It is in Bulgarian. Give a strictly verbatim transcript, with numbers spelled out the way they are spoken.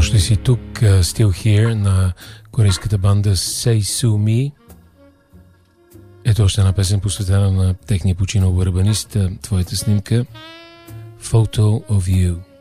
Дошли си тук, uh, Still Here, на корейската банда Say Sue Me. Ето още една песен, посветена на техния починал барабанист, твоята снимка Photo of You.